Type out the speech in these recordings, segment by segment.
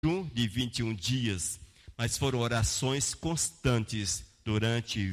de 21 dias, mas foram orações constantes durante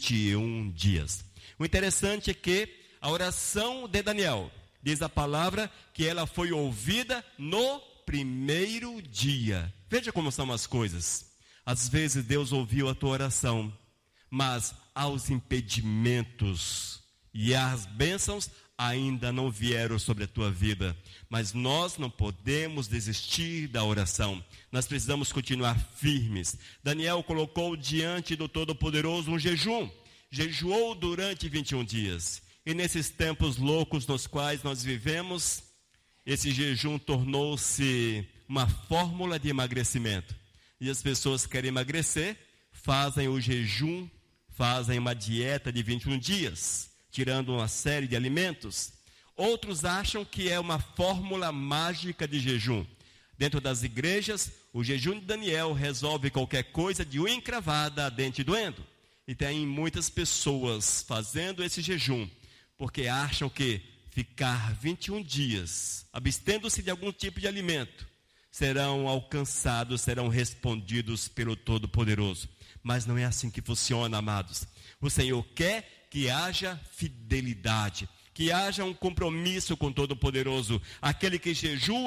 21 dias. O interessante é que a oração de Daniel, diz a palavra, que ela foi ouvida no primeiro dia. Veja como são as coisas. Às vezes Deus ouviu a tua oração, mas aos impedimentos e as bênçãos ainda não vieram sobre a tua vida. Mas nós não podemos desistir da oração. Nós precisamos continuar firmes. Daniel colocou diante do Todo-Poderoso um jejum. Jejuou durante 21 dias. E nesses tempos loucos nos quais nós vivemos, esse jejum tornou-se uma fórmula de emagrecimento. E as pessoas querem emagrecer, fazem o jejum, fazem uma dieta de 21 dias, tirando uma série de alimentos. Outros acham que é uma fórmula mágica de jejum. Dentro das igrejas, o jejum de Daniel resolve qualquer coisa de unha encravada a dente doendo. E tem muitas pessoas fazendo esse jejum, porque acham que ficar 21 dias, abstendo-se de algum tipo de alimento, serão alcançados, serão respondidos pelo Todo-Poderoso. Mas não é assim que funciona, amados. O Senhor quer que haja fidelidade, que haja um compromisso com o Todo-Poderoso. Aquele que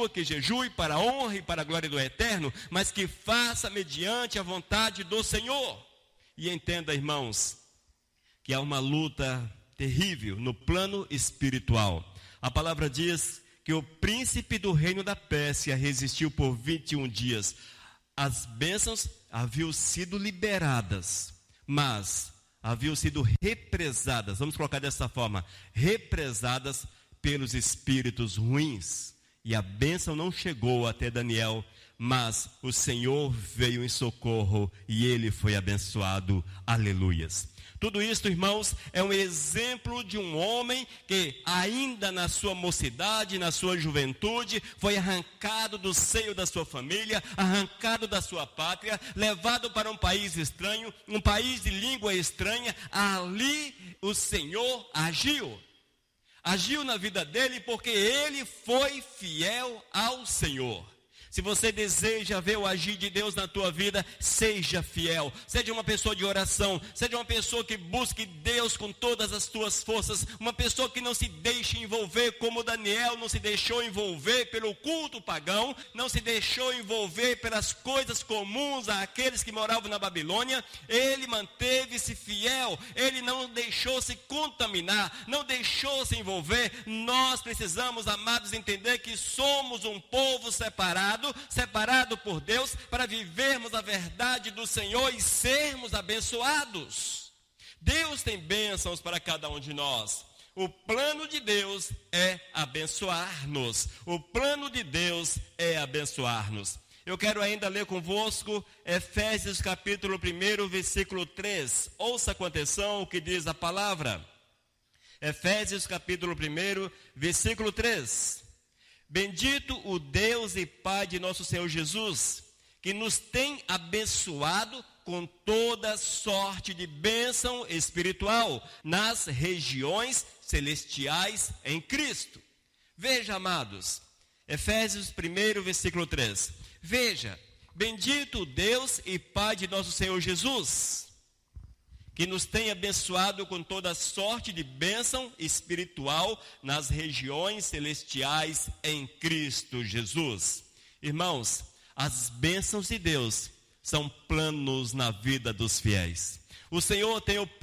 jejue para a honra e para a glória do Eterno, mas que faça mediante a vontade do Senhor. E entenda, irmãos, que há uma luta terrível no plano espiritual. A palavra diz que o príncipe do reino da Pérsia resistiu por 21 dias. As bênçãos haviam sido liberadas, mas haviam sido represadas, vamos colocar dessa forma, represadas pelos espíritos ruins. E a bênção não chegou até Daniel, mas o Senhor veio em socorro e ele foi abençoado. Aleluias. Tudo isso, irmãos, é um exemplo de um homem que ainda na sua mocidade, na sua juventude, foi arrancado do seio da sua família, arrancado da sua pátria, levado para um país estranho, um país de língua estranha. Ali o Senhor agiu na vida dele porque ele foi fiel ao Senhor. Se você deseja ver o agir de Deus na tua vida, seja fiel. Seja uma pessoa de oração. Seja uma pessoa que busque Deus com todas as tuas forças. Uma pessoa que não se deixe envolver como Daniel não se deixou envolver pelo culto pagão. Não se deixou envolver pelas coisas comuns àqueles que moravam na Babilônia. Ele manteve-se fiel. Ele não deixou se contaminar. Não deixou se envolver. Nós precisamos, amados, entender que somos um povo separado por Deus, para vivermos a verdade do Senhor e sermos abençoados. Deus tem bênçãos para cada um de nós. O plano de Deus é abençoar-nos. O plano de Deus é abençoar-nos. Eu quero ainda ler convosco Efésios capítulo 1, versículo 3. Ouça com atenção o que diz a palavra. Efésios capítulo 1, versículo 3. Bendito o Deus e Pai de nosso Senhor Jesus, que nos tem abençoado com toda sorte de bênção espiritual nas regiões celestiais em Cristo. Veja, amados, Efésios 1, versículo 3. Veja, bendito o Deus e Pai de nosso Senhor Jesus, que nos tem abençoado com toda sorte de bênção espiritual nas regiões celestiais em Cristo Jesus. Irmãos, as bênçãos de Deus são planos na vida dos fiéis. O Senhor tem o